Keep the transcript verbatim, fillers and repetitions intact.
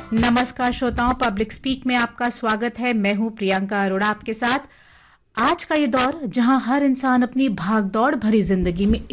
नमस्कार श्रोताओं, public speak में आपका स्वागत है। मैं हूं प्रियंका अरोड़ा आपके साथ। आज का ये दौर जहां हर इंसान अपनी भागदौड़ भरी जिंदगी में